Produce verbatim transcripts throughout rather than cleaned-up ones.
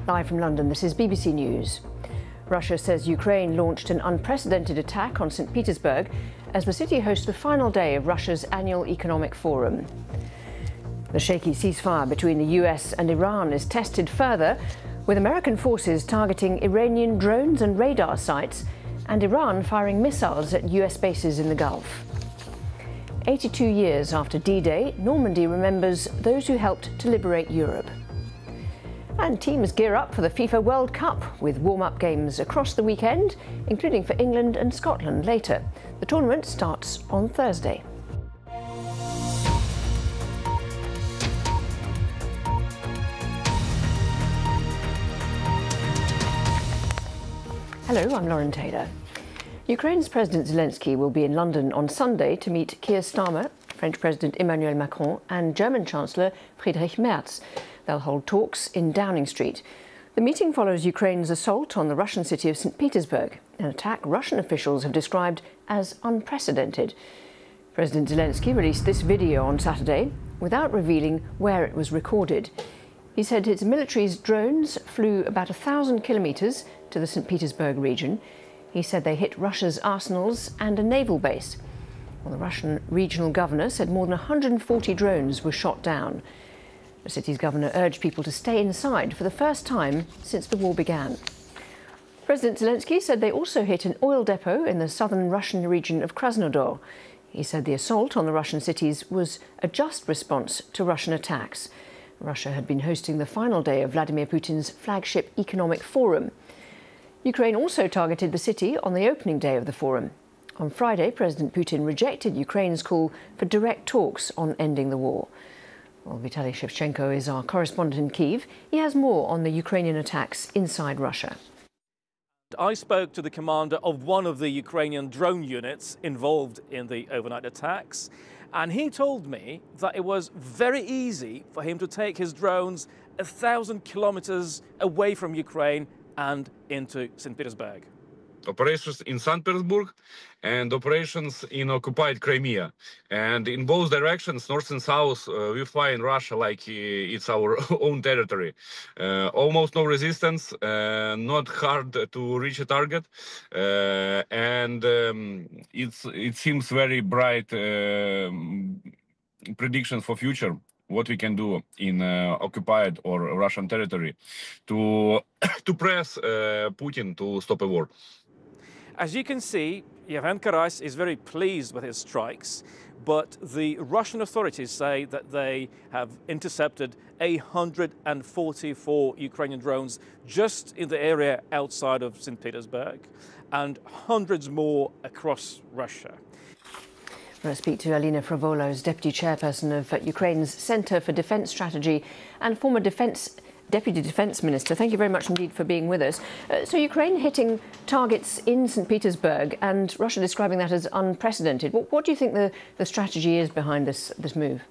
Live from London, this is B B C News. Russia says Ukraine launched an unprecedented attack on Saint Petersburg as the city hosts the final day of Russia's annual economic forum. The shaky ceasefire between the U S and Iran is tested further, with American forces targeting Iranian drones and radar sites and Iran firing missiles at U S bases in the Gulf. eighty-two years after D-Day, Normandy remembers those who helped to liberate Europe. And teams gear up for the FIFA World Cup with warm-up games across the weekend, including for England and Scotland later. The tournament starts on Thursday. Hello, I'm Lauren Taylor. Ukraine's President Zelensky will be in London on Sunday to meet Keir Starmer, French President Emmanuel Macron and German Chancellor Friedrich Merz. They'll hold talks in Downing Street. The meeting follows Ukraine's assault on the Russian city of Saint Petersburg, an attack Russian officials have described as unprecedented. President Zelensky released this video on Saturday without revealing where it was recorded. He said his military's drones flew about a thousand kilometres to the Saint Petersburg region. He said they hit Russia's arsenals and a naval base. Well, the Russian regional governor said more than one hundred forty drones were shot down. The city's governor urged people to stay inside for the first time since the war began. President Zelensky said they also hit an oil depot in the southern Russian region of Krasnodar. He said the assault on the Russian cities was a just response to Russian attacks. Russia had been hosting the final day of Vladimir Putin's flagship economic forum. Ukraine also targeted the city on the opening day of the forum. On Friday, President Putin rejected Ukraine's call for direct talks on ending the war. Well, Vitaly Shevchenko is our correspondent in Kyiv. He has more on the Ukrainian attacks inside Russia. I spoke to the commander of one of the Ukrainian drone units involved in the overnight attacks, and he told me that it was very easy for him to take his drones a thousand kilometers away from Ukraine and into Saint Petersburg. Operations in Saint Petersburg and operations in occupied Crimea. And in both directions, north and south, uh, we fly in Russia like uh, it's our own territory. Uh, almost no resistance, uh, not hard to reach a target. Uh, and um, it's, it seems very bright uh, prediction for future. What we can do in uh, occupied or Russian territory to, to press uh, Putin to stop a war. As you can see, Yevhen Karas is very pleased with his strikes, but the Russian authorities say that they have intercepted one hundred forty-four Ukrainian drones just in the area outside of Saint Petersburg and hundreds more across Russia. We'll speak to Alina Fravolos, Deputy Chairperson of Ukraine's Centre for Defence Strategy and former Defence Deputy Defence Minister. Thank you very much indeed for being with us. Uh, so Ukraine hitting targets in Saint Petersburg and Russia describing that as unprecedented. What, what do you think the, the strategy is behind this, this move?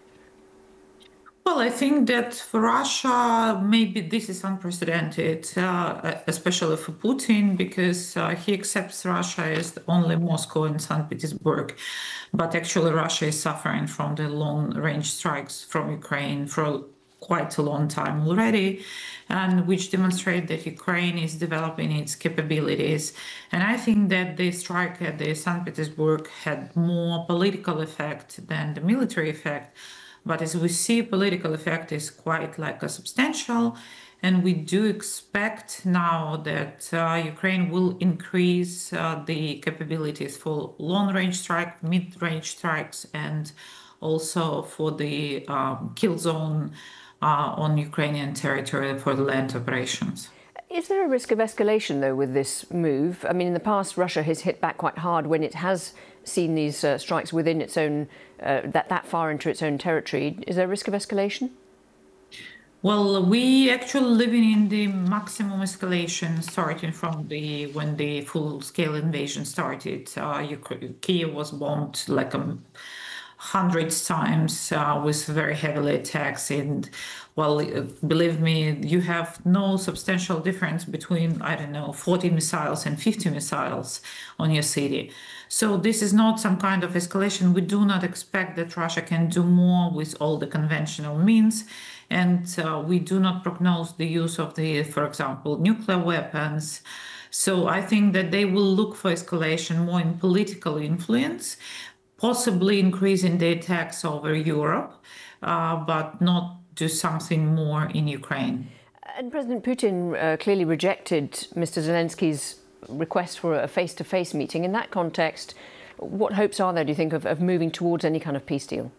Well, I think that for Russia, maybe this is unprecedented, uh, especially for Putin, because uh, he accepts Russia as only Moscow and Saint Petersburg. But actually, Russia is suffering from the long-range strikes from Ukraine for quite a long time already, and which demonstrate that Ukraine is developing its capabilities. And I think that the strike at the Saint Petersburg had more political effect than the military effect. But as we see, political effect is quite like a substantial, and we do expect now that uh, Ukraine will increase uh, the capabilities for long-range strike, mid-range strikes, and also for the um, kill zone Uh, on Ukrainian territory for land operations. Is there a risk of escalation, though, with this move? I mean, in the past, Russia has hit back quite hard when it has seen these uh, strikes within its own, uh, that, that far into its own territory. Is there a risk of escalation? Well, we actually living in the maximum escalation starting from the when the full-scale invasion started. Uh, Kyiv was bombed like a hundreds times uh, with very heavily attacks. And well, believe me, you have no substantial difference between, I don't know, forty missiles and fifty missiles on your city. So this is not some kind of escalation. We do not expect that Russia can do more with all the conventional means. And uh, we do not prognose the use of the, for example, nuclear weapons. So I think that they will look for escalation more in political influence, possibly increasing the attacks over Europe, uh, but not do something more in Ukraine. And President Putin uh, clearly rejected Mister Zelensky's request for a face-to-face meeting. In that context, what hopes are there, do you think, of, of moving towards any kind of peace deal?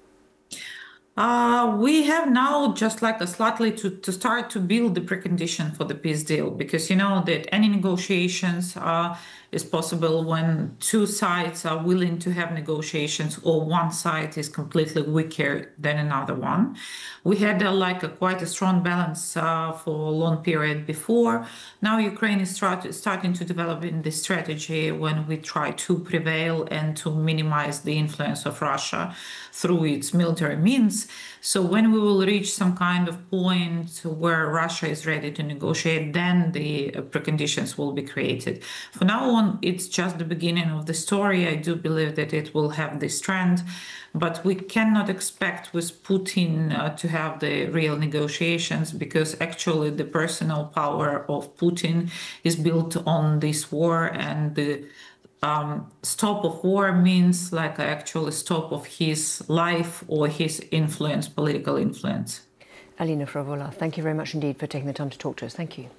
Uh, we have now just like a slightly to, to start to build the precondition for the peace deal, because you know that any negotiations uh, is possible when two sides are willing to have negotiations or one side is completely weaker than another one. We had uh, like a quite a strong balance uh, for a long period before. Now Ukraine is start, starting to develop in this strategy when we try to prevail and to minimize the influence of Russia through its military means. So when we will reach some kind of point where Russia is ready to negotiate, then the preconditions will be created. For now on, it's just the beginning of the story. I do believe that it will have this trend, but we cannot expect with Putin uh, to have the real negotiations, because actually the personal power of Putin is built on this war, and the Um, stop of war means like actually stop of his life or his influence, political influence. Alina Fravola, thank you very much indeed for taking the time to talk to us. Thank you.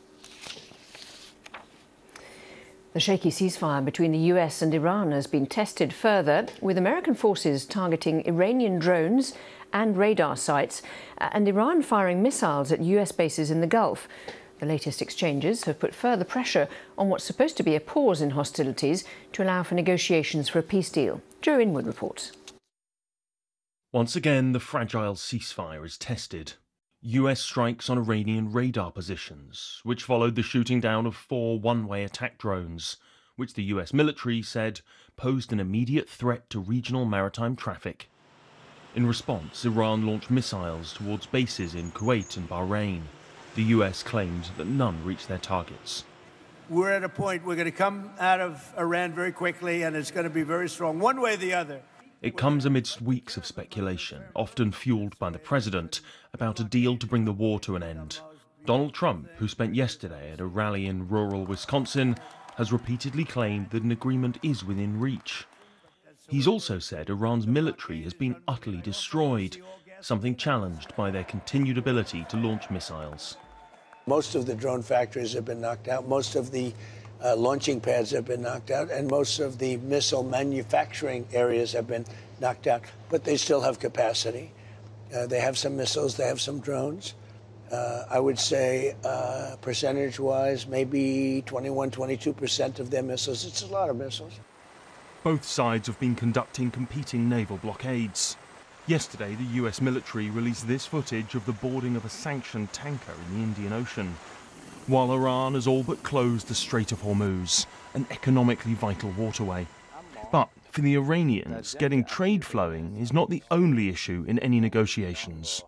The shaky ceasefire between the U S and Iran has been tested further, with American forces targeting Iranian drones and radar sites, and Iran firing missiles at U S bases in the Gulf. The latest exchanges have put further pressure on what's supposed to be a pause in hostilities to allow for negotiations for a peace deal. Joe Inwood reports. Once again, the fragile ceasefire is tested. U S strikes on Iranian radar positions, which followed the shooting down of four one-way attack drones, which the U S military said posed an immediate threat to regional maritime traffic. In response, Iran launched missiles towards bases in Kuwait and Bahrain. The U S claimed that none reached their targets. We're at a point we're going to come out of Iran very quickly, and it's going to be very strong, one way or the other. It comes amidst weeks of speculation, often fueled by the president, about a deal to bring the war to an end. Donald Trump, who spent yesterday at a rally in rural Wisconsin, has repeatedly claimed that an agreement is within reach. He's also said Iran's military has been utterly destroyed, something challenged by their continued ability to launch missiles. Most of the drone factories have been knocked out, most of the uh, launching pads have been knocked out, and most of the missile manufacturing areas have been knocked out, but they still have capacity. Uh, they have some missiles, they have some drones. Uh, I would say uh, percentage-wise, maybe twenty-one, twenty-two percent of their missiles. It's a lot of missiles. Both sides have been conducting competing naval blockades. Yesterday, the U S military released this footage of the boarding of a sanctioned tanker in the Indian Ocean, while Iran has all but closed the Strait of Hormuz, an economically vital waterway. But for the Iranians, getting trade flowing is not the only issue in any negotiations.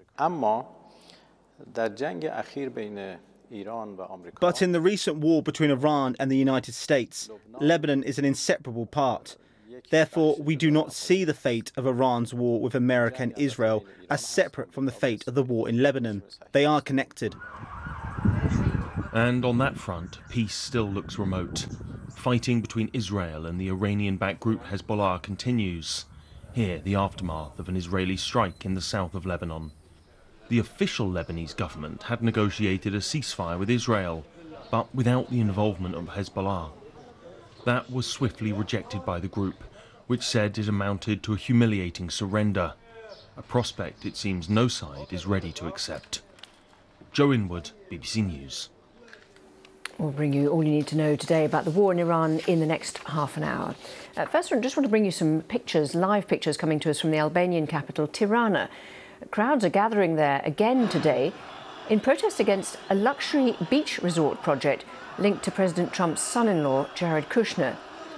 But in the recent war between Iran and the United States, Lebanon is an inseparable part. Therefore, we do not see the fate of Iran's war with America and Israel as separate from the fate of the war in Lebanon. They are connected. And on that front, peace still looks remote. Fighting between Israel and the Iranian-backed group Hezbollah continues. Here, the aftermath of an Israeli strike in the south of Lebanon. The official Lebanese government had negotiated a ceasefire with Israel, but without the involvement of Hezbollah. That was swiftly rejected by the group, which said it amounted to a humiliating surrender, a prospect it seems no side is ready to accept. Joe Inwood, B B C News. We'll bring you all you need to know today about the war in Iran in the next half an hour. Uh, first, I just want to bring you some pictures, live pictures coming to us from the Albanian capital, Tirana. Crowds are gathering there again today in protest against a luxury beach resort project linked to President Trump's son-in-law, Jared Kushner.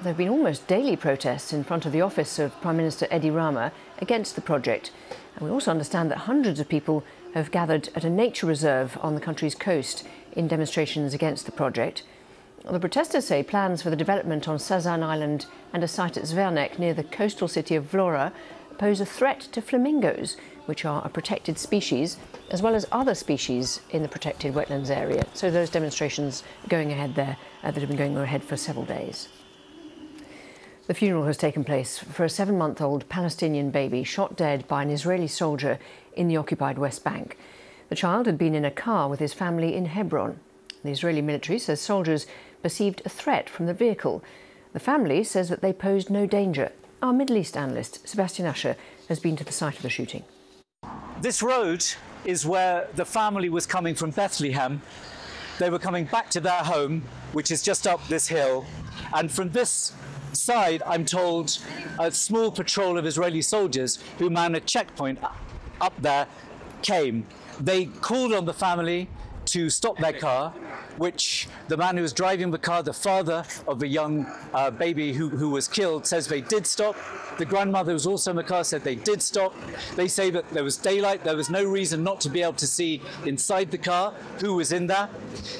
There have been almost daily protests in front of the office of Prime Minister Edi Rama against the project. And we also understand that hundreds of people have gathered at a nature reserve on the country's coast in demonstrations against the project. The protesters say plans for the development on Sazan Island and a site at Zvernek near the coastal city of Vlora pose a threat to flamingos, which are a protected species, as well as other species in the protected wetlands area. So those demonstrations going ahead there uh, that have been going ahead for several days. The funeral has taken place for a seven-month-old Palestinian baby shot dead by an Israeli soldier in the occupied West Bank. The child had been in a car with his family in Hebron. The Israeli military says soldiers perceived a threat from the vehicle. The family says that they posed no danger. Our Middle East analyst, Sebastian Usher, has been to the site of the shooting. This road is where the family was coming from Bethlehem. They were coming back to their home, which is just up this hill. And from this side, I'm told, a small patrol of Israeli soldiers who man a checkpoint up there came. They called on the family to stop their car, which the man who was driving the car, the father of the young uh, baby who, who was killed, says they did stop. The grandmother who was also in the car said they did stop. They say that there was daylight, there was no reason not to be able to see inside the car who was in there.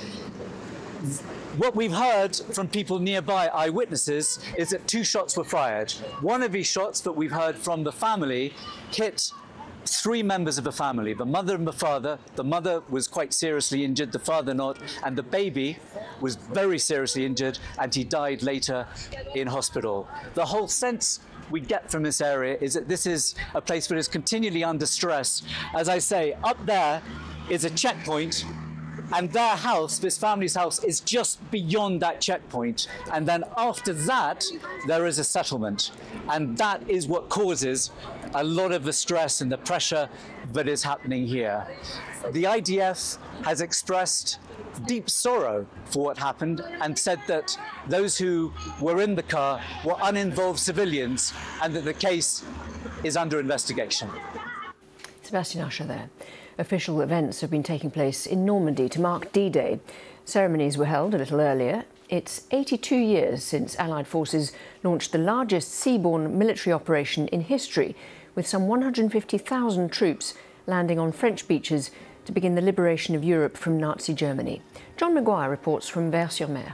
What we've heard from people nearby, eyewitnesses, is that two shots were fired. One of these shots that we've heard from the family hit three members of the family, the mother and the father. The mother was quite seriously injured, the father not, and the baby was very seriously injured, and he died later in hospital. The whole sense we get from this area is that this is a place that is continually under stress. As I say, up there is a checkpoint, and their house, this family's house, is just beyond that checkpoint. And then after that, there is a settlement. And that is what causes a lot of the stress and the pressure that is happening here. The I D F has expressed deep sorrow for what happened and said that those who were in the car were uninvolved civilians and that the case is under investigation. Sebastian Usher there. Official events have been taking place in Normandy to mark D-Day. Ceremonies were held a little earlier. It's eighty-two years since Allied forces launched the largest seaborne military operation in history, with some one hundred fifty thousand troops landing on French beaches to begin the liberation of Europe from Nazi Germany. John Maguire reports from Vers-sur-Mer.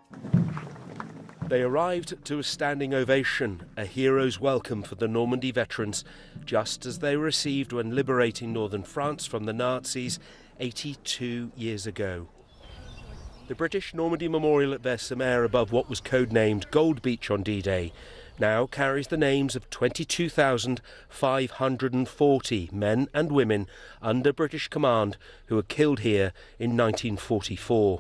They arrived to a standing ovation, a hero's welcome for the Normandy veterans, just as they were received when liberating northern France from the Nazis eighty-two years ago. The British Normandy Memorial at Vers-sur-Mer, above what was codenamed Gold Beach on D-Day, now carries the names of twenty-two thousand five hundred forty men and women under British command who were killed here in nineteen forty-four.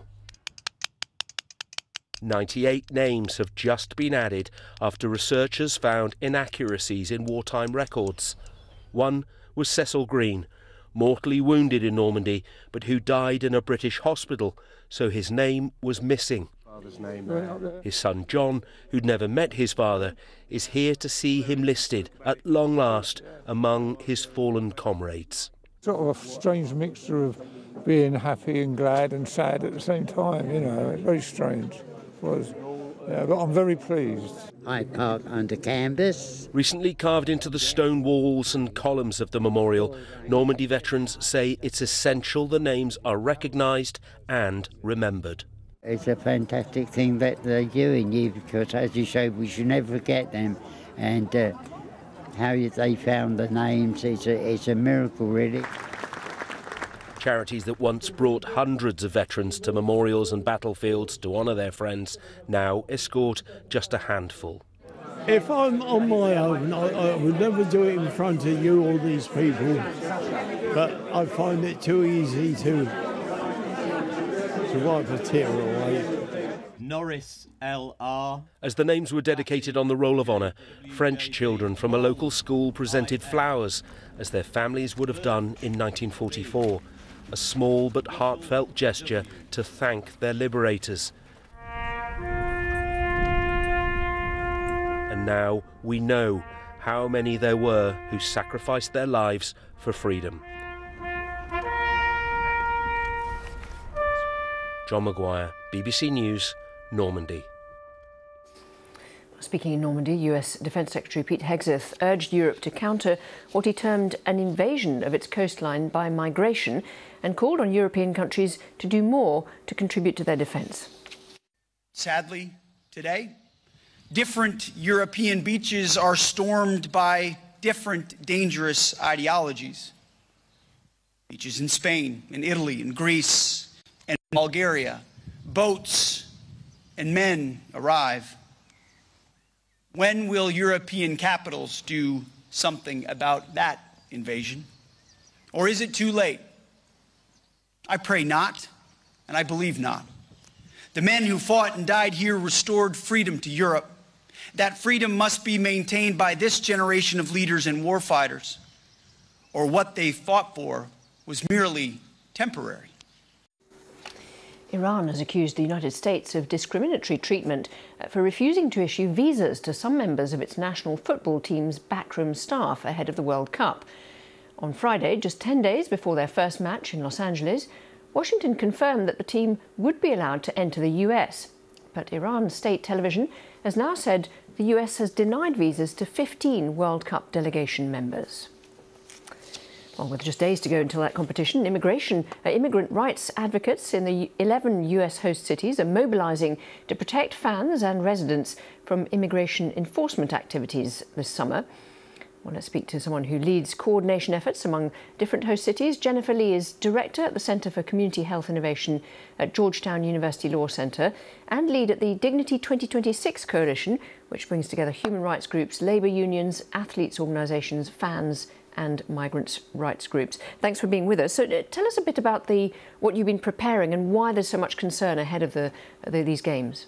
ninety-eight names have just been added after researchers found inaccuracies in wartime records. One was Cecil Green, mortally wounded in Normandy, but who died in a British hospital, so his name was missing. His son John, who'd never met his father, is here to see him listed, at long last, among his fallen comrades. Sort of a strange mixture of being happy and glad and sad at the same time, you know, very strange. It was. Yeah, but I'm very pleased. I park under canvas. Recently carved into the stone walls and columns of the memorial, Normandy veterans say it's essential the names are recognised and remembered. It's a fantastic thing that they're doing here because, as you say, we should never forget them. And uh, how they found the names, it's a, it's a miracle, really. Charities that once brought hundreds of veterans to memorials and battlefields to honour their friends now escort just a handful. If I'm on my own, I, I would never do it in front of you or these people, but I find it too easy to, to wipe a tear away. Norris L R. As the names were dedicated on the Roll of Honour, French children from a local school presented flowers, as their families would have done in nineteen forty-four. A small but heartfelt gesture to thank their liberators. And now we know how many there were who sacrificed their lives for freedom. John Maguire, B B C News, Normandy. Speaking in Normandy, U S Defence Secretary Pete Hegseth urged Europe to counter what he termed an invasion of its coastline by migration and called on European countries to do more to contribute to their defence. Sadly, today, different European beaches are stormed by different dangerous ideologies. Beaches in Spain, in Italy, in Greece, and Bulgaria, boats and men arrive. When will European capitals do something about that invasion? Or is it too late? I pray not, and I believe not. The men who fought and died here restored freedom to Europe. That freedom must be maintained by this generation of leaders and warfighters, or what they fought for was merely temporary. Iran has accused the United States of discriminatory treatment for refusing to issue visas to some members of its national football team's backroom staff ahead of the World Cup. On Friday, just ten days before their first match in Los Angeles, Washington confirmed that the team would be allowed to enter the U S. But Iran's state television has now said the U S has denied visas to fifteen World Cup delegation members. Well, with just days to go until that competition, immigration, uh, immigrant rights advocates in the eleven U S host cities are mobilising to protect fans and residents from immigration enforcement activities this summer. Well, let's speak to someone who leads coordination efforts among different host cities. Jennifer Lee is director at the Centre for Community Health Innovation at Georgetown University Law Centre and lead at the Dignity twenty twenty-six Coalition, which brings together human rights groups, labour unions, athletes' organisations, fans and migrants' rights groups. Thanks for being with us. So uh, tell us a bit about the what you've been preparing and why there's so much concern ahead of the, the these games.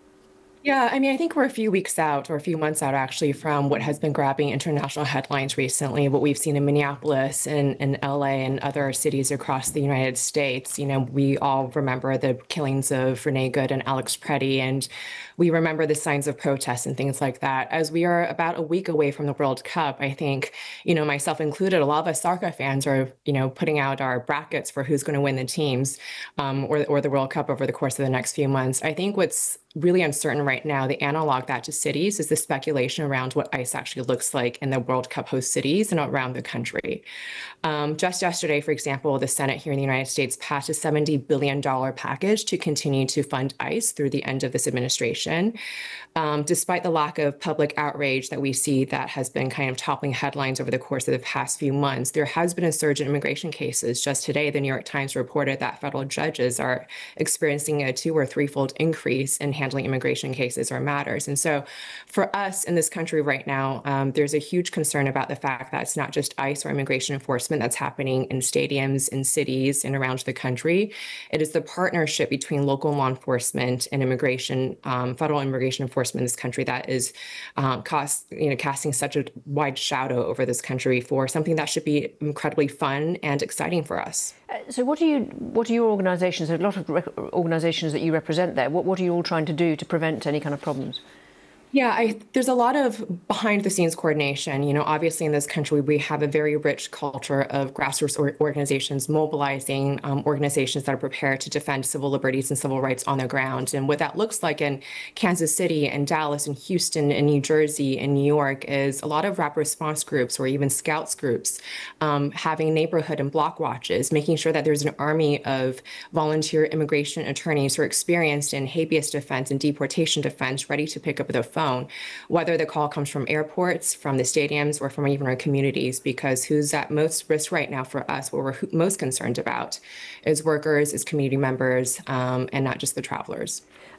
Yeah, I mean, I think we're a few weeks out or a few months out, actually, from what has been grabbing international headlines recently, what we've seen in Minneapolis and, and L A and other cities across the United States. You know, we all remember the killings of Renee Good and Alex Preddy, and we remember the signs of protests and things like that. As we are about a week away from the World Cup, I think, you know, myself included, a lot of us soccer fans are, you know, putting out our brackets for who's going to win the teams um, or, or the World Cup over the course of the next few months. I think what's really uncertain right now, the analog that to cities, is the speculation around what ICE actually looks like in the World Cup host cities and around the country. Um, just yesterday, for example, the Senate here in the United States passed a seventy billion dollars package to continue to fund ICE through the end of this administration. Um, despite the lack of public outrage that we see that has been kind of toppling headlines over the course of the past few months, there has been a surge in immigration cases. Just today, the New York Times reported that federal judges are experiencing a two or threefold increase in handling immigration cases or matters. And so for us in this country right now, um, there's a huge concern about the fact that it's not just ICE or immigration enforcement that's happening in stadiums, in cities, and around the country. It is the partnership between local law enforcement and immigration, um, federal immigration enforcement in this country that is um, cost, you know, casting such a wide shadow over this country for something that should be incredibly fun and exciting for us. Uh, so what are you, what are your organisations, a lot of organisations that you represent there, what, what are you all trying to do to prevent any kind of problems? Yeah, I, there's a lot of behind-the-scenes coordination. You know, obviously in this country, we have a very rich culture of grassroots or organizations mobilizing um, organizations that are prepared to defend civil liberties and civil rights on the ground. And what that looks like in Kansas City and Dallas and Houston and New Jersey and New York is a lot of rapid response groups or even scouts groups um, having neighborhood and block watches, making sure that there's an army of volunteer immigration attorneys who are experienced in habeas defense and deportation defense, ready to pick up the phone, whether the call comes from airports, from the stadiums, or from even our communities, because who's at most risk right now for us, what we're most concerned about is workers, is community members, um, and not just the travelers.